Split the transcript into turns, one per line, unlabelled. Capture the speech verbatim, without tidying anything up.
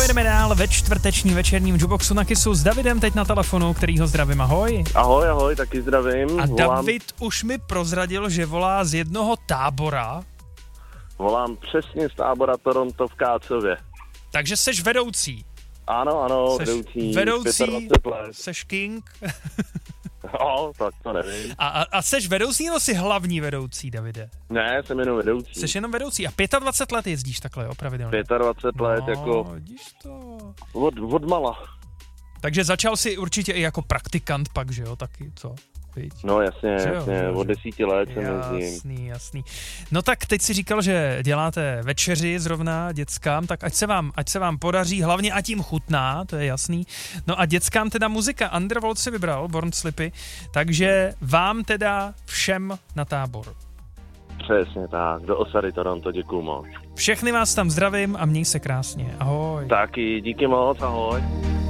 Pojedeme dál ve čtvrteční večerním Juboxu na Kissu s Davidem teď na telefonu, kterýho zdravím, ahoj.
Ahoj, ahoj, taky zdravím.
A
volám,
David už mi prozradil, že volá z jednoho tábora.
Volám přesně z tábora Toronto v Kácově.
Takže seš vedoucí.
Ano, ano,
Seš
vedoucí,
vedoucí,
dvacet let.
seš king.
No, tak to nevím.
A, a, a seš vedoucí nebo jsi hlavní vedoucí, Davide?
Ne, jsem jenom vedoucí.
Jsi jenom vedoucí a dvacet pět let jezdíš takhle, jo, pravidelně?
dvacet pět let,
no,
jako
vidíš to.
od, od mala.
Takže začal jsi určitě i jako praktikant pak, že jo, taky, co? Viď?
No jasně,
Že jo,
jasně,
že jo,
od desíti let jsem jezdím.
Jasný, jasný. No tak teď si říkal, že děláte večeři zrovna dětskám, tak ať se vám, ať se vám podaří, hlavně ať jim chutná, to je jasný. No a dětskám teda muzika, Underworld si vybral, Born Slippy, takže vám teda všem na tábor.
Přesně tak, do osady Toronto, děkuju moc.
Všechny vás tam zdravím a měj se krásně, ahoj.
Taky, díky moc, ahoj.